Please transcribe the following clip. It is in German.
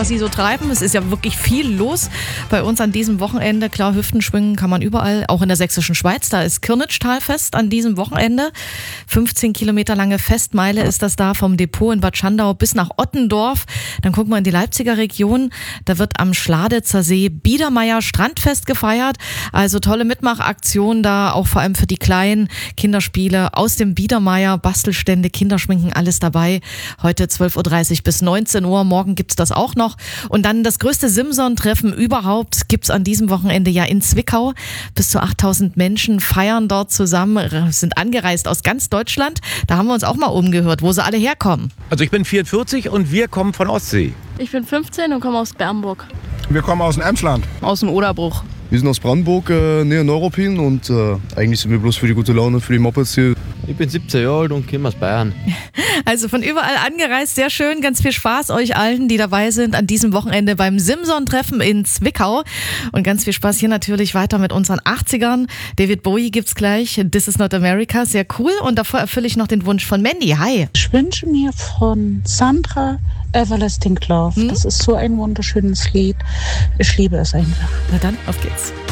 was Sie so treiben. Es ist ja wirklich viel los bei uns an diesem Wochenende. Klar, Hüftenschwingen kann man überall, auch in der sächsischen Schweiz. Da ist Kirnitschtalfest an diesem Wochenende. 15 Kilometer lange Festmeile ist das da vom Depot in Bad Schandau bis nach Ottendorf. Dann gucken wir in die Leipziger Region. Da wird am Schladitzer See Biedermeier Strandfest gefeiert. Also tolle Mitmachaktionen da, auch vor allem für die kleinen Kinderspiele aus dem Biedermeier, Bastelstände, Kinderschminken, alles dabei. Heute 12.30 Uhr bis 19 Uhr. Morgen gibt's das auch noch. Und dann das größte Simson-Treffen überhaupt gibt's an diesem Wochenende ja in Zwickau. Bis zu 8.000 Menschen feiern dort zusammen, sind angereist aus ganz Deutschland. Da haben wir uns auch mal umgehört, wo sie alle herkommen. Also ich bin 44 und wir kommen von Ostsee. Ich bin 15 und komme aus Bernburg. Wir kommen aus dem Emsland. Aus dem Oderbruch. Wir sind aus Brandenburg, näher Neuruppin und eigentlich sind wir bloß für die gute Laune, für die Mopeds hier. Ich bin 17 Jahre alt und komme aus Bayern. Also von überall angereist, sehr schön, ganz viel Spaß euch allen, die dabei sind an diesem Wochenende beim Simson-Treffen in Zwickau. Und ganz viel Spaß hier natürlich weiter mit unseren 80ern. David Bowie gibt's gleich, This is not America, sehr cool. Und davor erfülle ich noch den Wunsch von Mandy, hi. Ich wünsche mir von Sandra Everlasting Love. Das ist so ein wunderschönes Lied. Ich liebe es einfach. Na dann, auf geht's.